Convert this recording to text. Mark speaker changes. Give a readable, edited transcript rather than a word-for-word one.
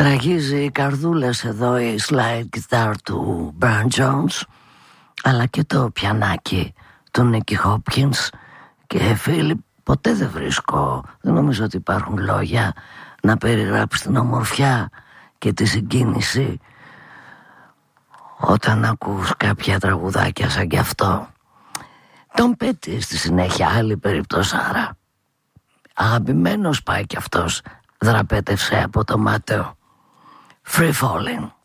Speaker 1: Ραγίζει οι καρδούλες εδώ η slide guitar του Brian Jones, αλλά και το πιανάκι του Nicky Hopkins. Και φίλοι, ποτέ δεν νομίζω ότι υπάρχουν λόγια να περιγράψει την ομορφιά και τη συγκίνηση όταν ακούς κάποια τραγουδάκια σαν κι αυτό. Τον Petty στη συνέχεια, άλλη περιπτωσάρα. Αγαπημένος πάει κι αυτός, δραπέτευσε από το μάταιο. Free Falling.